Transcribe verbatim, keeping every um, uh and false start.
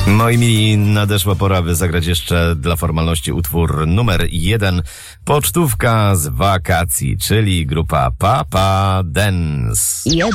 Moi mili, nadeszła pora, by zagrać jeszcze dla formalności utwór numer jeden. Pocztówka z wakacji, czyli grupa Papa Dance. Jeden.